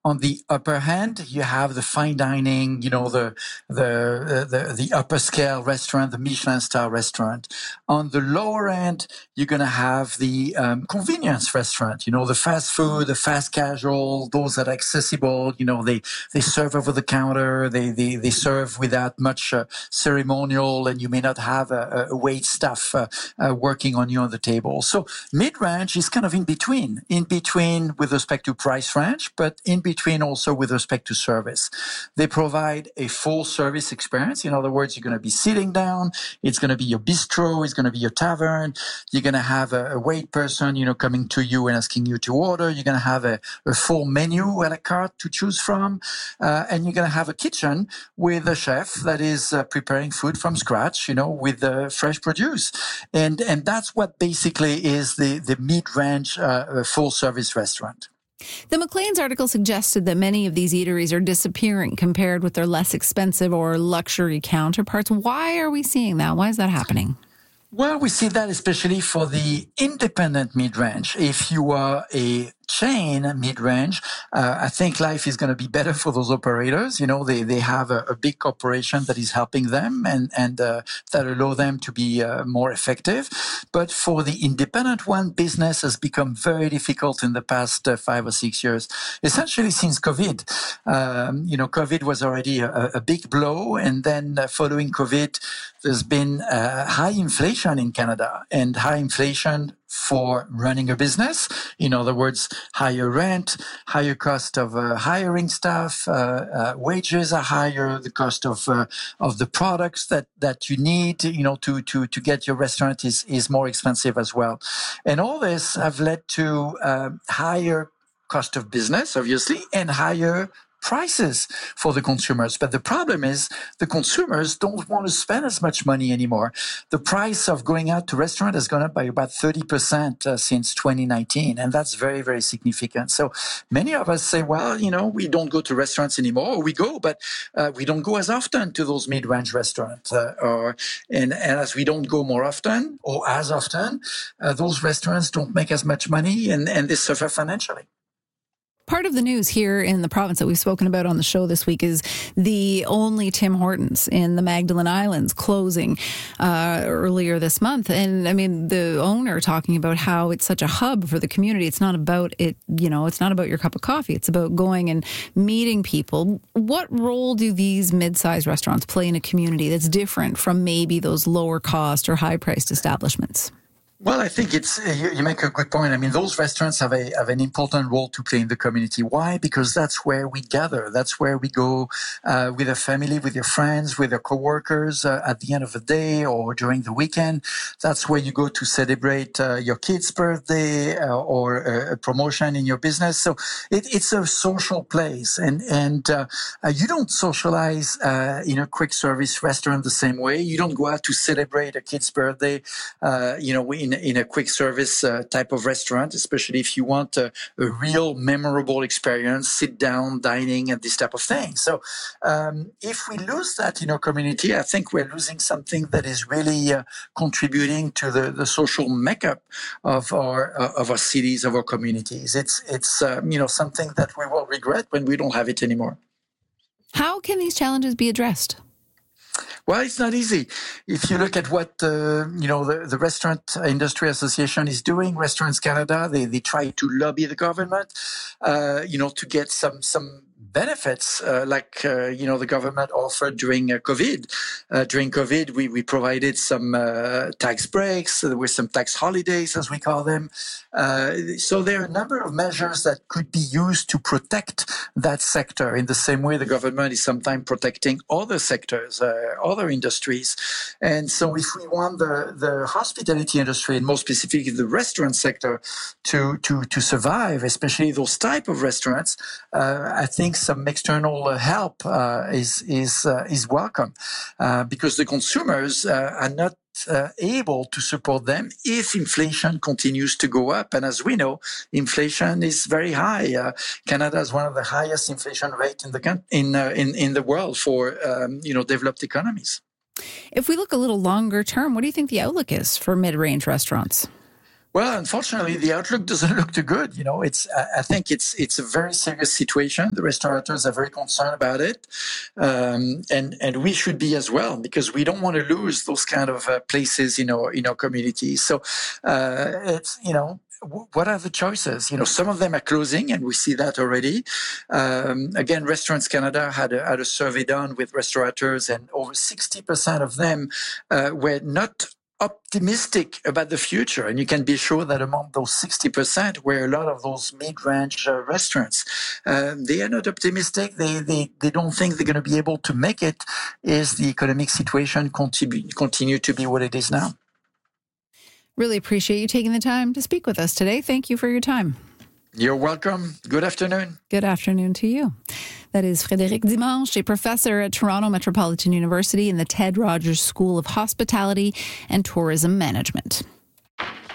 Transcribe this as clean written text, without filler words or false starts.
On the upper hand, you have the fine dining, the upper scale restaurant, the Michelin star restaurant. On the lower end, you're going to have the convenience restaurant, the fast food, the fast casual, those that are accessible. They serve over the counter, they serve without much ceremonial, and you may not have a wait staff working on you on the table. So mid-range is kind of in between with respect to price range, but in between also with respect to service. They provide a full service experience. In other words, you're going to be sitting down. It's going to be your bistro. It's going to be your tavern. You're going to have a wait person, coming to you and asking you to order. You're going to have a full menu a la carte to choose from. And you're going to have a kitchen with a chef that is preparing food from scratch, with fresh produce. And that's what basically is the mid-range full-service restaurant. The Maclean's article suggested that many of these eateries are disappearing compared with their less expensive or luxury counterparts. Why are we seeing that? Why is that happening? Well, we see that especially for the independent mid-range. If you are a chain mid-range, I think life is going to be better for those operators. They have a big corporation that is helping them and that allow them to be more effective. But for the independent one, business has become very difficult in the past 5 or 6 years, essentially since COVID. COVID was already a big blow. And then following COVID, there's been high inflation in Canada, and high inflation for running a business. In other words, higher rent, higher cost of hiring staff, wages are higher, the cost of the products that you need, to get your restaurant is more expensive as well. And all this have led to higher cost of business, obviously, and higher prices for the consumers. But the problem is the consumers don't want to spend as much money anymore. The price of going out to restaurant has gone up by about 30% since 2019. And that's very, very significant. So many of us say, well, we don't go to restaurants anymore. Or we go, but we don't go as often to those mid-range restaurants. And as we don't go more often or as often, those restaurants don't make as much money and they suffer financially. Part of the news here in the province that we've spoken about on the show this week is the only Tim Hortons in the Magdalen Islands closing earlier this month. And I mean, the owner talking about how it's such a hub for the community. It's not about it, it's not about your cup of coffee. It's about going and meeting people. What role do these mid-sized restaurants play in a community that's different from maybe those lower cost or high priced establishments? Well, I think you make a good point. I mean, those restaurants have an important role to play in the community. Why? Because that's where we gather. That's where we go with a family, with your friends, with your coworkers at the end of the day or during the weekend. That's where you go to celebrate your kid's birthday or a promotion in your business. So it's a social place, and you don't socialize in a quick service restaurant the same way. You don't go out to celebrate a kid's birthday, in a quick service type of restaurant, especially if you want a real memorable experience, sit down dining and this type of thing. So if we lose that in our community, I think we're losing something that is really contributing to the social makeup of our cities, of our communities. It's something that we will regret when we don't have it anymore. How can these challenges be addressed? Well, it's not easy. If you look at what the Restaurant Industry Association is doing, Restaurants Canada, they try to lobby the government, to get some benefits the government offered during COVID. During COVID, we provided some tax breaks. There were some tax holidays, as we call them. So there are a number of measures that could be used to protect that sector in the same way the government is sometimes protecting other sectors, other industries. And so if we want the hospitality industry, and more specifically the restaurant sector, to survive, especially those type of restaurants, I think some external help is welcome because the consumers are not able to support them if inflation continues to go up. And as we know, inflation is very high. Canada has one of the highest inflation rate in the world for developed economies. If we look a little longer term, what do you think the outlook is for mid-range restaurants? Well, unfortunately, the outlook doesn't look too good. I think it's a very serious situation. The restaurateurs are very concerned about it, and we should be as well, because we don't want to lose those kind of places in our community. So what are the choices? Some of them are closing, and we see that already. Again, Restaurants Canada had a survey done with restaurateurs, and over 60% of them were not optimistic about the future. And you can be sure that among those 60% were a lot of those mid-range restaurants. They are not optimistic. They don't think they're going to be able to make it if the economic situation continue to be what it is now. Really appreciate you taking the time to speak with us today. Thank you for your time. You're welcome. Good afternoon. Good afternoon to you. That is Frédéric Dimanche, a professor at Toronto Metropolitan University in the Ted Rogers School of Hospitality and Tourism Management.